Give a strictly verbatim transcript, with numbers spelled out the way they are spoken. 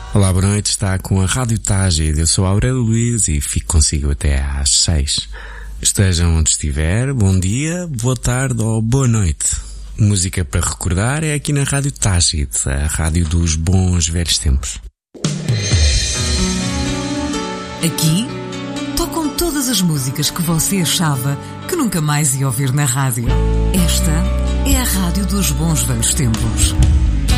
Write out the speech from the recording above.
Olá, boa noite, está com a Rádio Tágid. Eu sou Aurélio Luís e fico consigo até às seis. Estejam onde estiver, bom dia, boa tarde ou boa noite. Música para recordar é aqui na Rádio Tágid, a rádio dos bons velhos tempos. Aqui tocam todas as músicas que você achava que nunca mais ia ouvir na rádio. Esta é a rádio dos bons velhos tempos.